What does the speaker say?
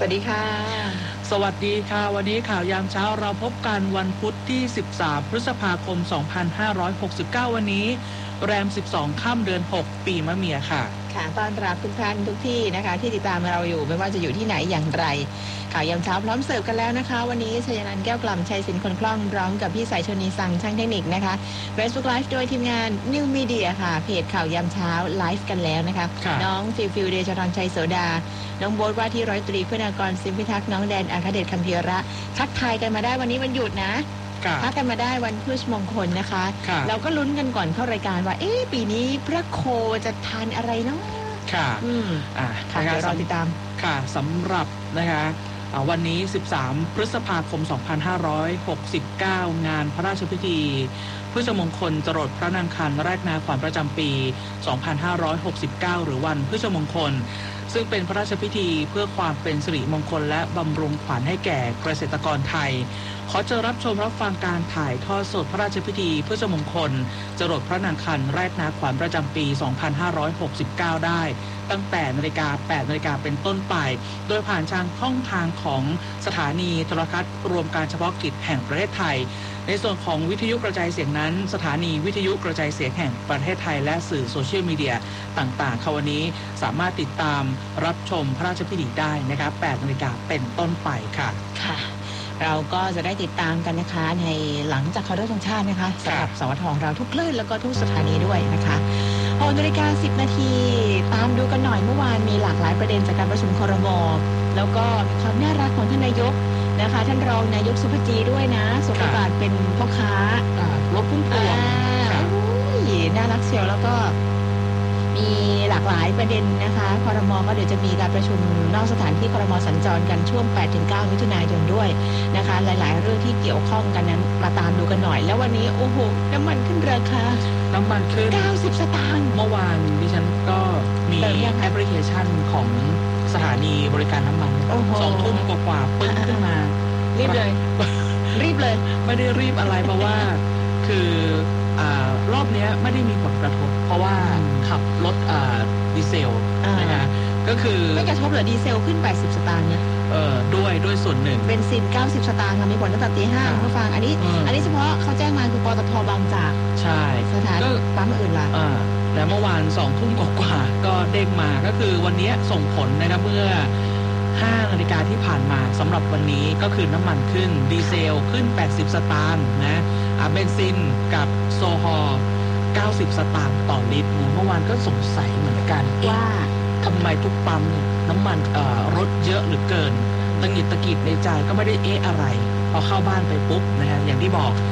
วัสดีค่ะสวัสดีค่ะวันนี้ข่าวยามเช้าเราพบกันวันพุธที่13พฤษภาคม2569วันนี้แรม12ค่ำเดือน6ปีมะเมียค่ะค่ะต้อนรับทุกท่านทุกที่นะคะที่ติดตามเราอยู่ไม่ว่าจะอยู่ที่ไหนอย่างไรข่าวยามเช้าพร้อมเสิร์ฟกันแล้วนะคะวันนี้ชัยนันท์แก้วกล่ำชัยศิลป์คนคล่องพร้อมกับพี่สายชนีสังช่างเทคนิคนะคะ Facebook Live โดยทีมงาน New Media ค่ะเพจข่าวยามเช้าไลฟ์กันแล้วนะคะน้องฟิลเดชรชัยโสดาน้องโบ๊ทว่าที่ร้อยตรีคุณากรสิมพิทักษ์น้องแดนอาคเดชคัมภีระทักทายกันมาได้วันนี้วันหยุดนะพักกันมาได้วันพฤชมงคลนะคะเราก็ลุ้นกันก่อนเข้ารายการว่าปีนี้พระโคจะทานอะไรเนาะค่ะค่ะเดี๋ยวรอติดตามค่ะสำหรับนะคะวันนี้13พฤษภาคม2569งานพระราชพิธีพฤชมงคลจรดพระนางคันแรกนาขวัญประจำปี2569หรือวันพฤชมงคลซึ่งเป็นพระราชพิธีเพื่อความเป็นสิริมงคลและบำรุงขวัญให้แก่เกษตรกรไทยขอเชิญรับชมรับฟังการถ่ายทอดสดพระราชพิธีพฤชมงคลจรดพระนางคันแรกนาขวัญประจำปี2569ได้ตั้งแต่8 นาฬิกาเป็นต้นไปโดยผ่านทางช่องทางของสถานีโทรทัศน์รวมการเฉพาะกิจแห่งประเทศไทยในส่วนของวิทยุกระจายเสียงนั้นสถานีวิทยุกระจายเสียงแห่งประเทศไทยและสื่อโซเชียลมีเดียต่างๆวันนี้สามารถติดตามรับชมพระราชพิธีได้นะคะ8 นาฬิกาเป็นต้นไปค่ะค่ะเราก็จะได้ติดตามกันนะคะในหลังจากเคารพธงชาตินะคะสำหรับสวทของเราทุกคลื่นแล้วก็ทุกสถานีด้วยนะคะ6 นาฬิกา 10 นาทีตามดูกันหน่อยเมื่อวานมีหลากหลายประเด็นจากการประชุมครม.แล้วก็มีความน่ารักของท่านนายกนะคะท่านรองนายกสุภจีด้วยนะสมบัติเป็นพ่อค้ารถพุ่มพวงน่ารักเชียวแล้วก็มีหลากหลายประเด็นนะคะครม.ก็เดี๋ยวจะมีการประชุมนอกสถานที่ครม.สัญจรกันช่วง 8-9 มิถุนายนด้วยนะคะหลายๆเรื่องที่เกี่ยวข้องกันนั้นมาตามดูกันหน่อยแล้ววันนี้โอ้โหน้ำมันขึ้นราคาน้ำมันขึ้น 90 สตางค์เมื่อวานดิฉันก็มีแอปพลิเคชันของสถานีบริการน้ำมัน2 ทุ่มกว่าปึ้งขึ้นมารีบเลยไม่ได้รีบอะไรเพราะว่าคือรอบนี้ไม่ได้มีผลกระทบเพราะว่าขับรถดีเซลนะคะก็คือไม่กระทบเหรอดีเซลขึ้น80 สตางค์เนี่ยด้วยส่วนหนึ่งเบนซิน90 สตางค์มีผลตั้งแต่ตี 5คุณผู้ฟังอันนี้เฉพาะเขาแจ้งมาคือปตท.บางจากใช่สถานปั๊มอื่นล่ะและเมื่อวาน2 ทุ่มกว่าก็เด้งมาก็คือวันนี้ส่งผลนะครับเมื่อ5 นาฬิกาที่ผ่านมาสำหรับวันนี้ก็คือน้ำมันขึ้นดีเซลขึ้น80 สตางค์นะเบนซินกับโซฮอล์90 สตางค์ต่อลิตรเมื่อวานก็สงสัยเหมือนกันว่าทำไมทุกปั๊มน้ำมันรถเยอะหรือเกินตะกิดในใจก็ไม่ได้อะไรพอเข้าบ้านไปปุ๊บนะฮะอย่างที่บอก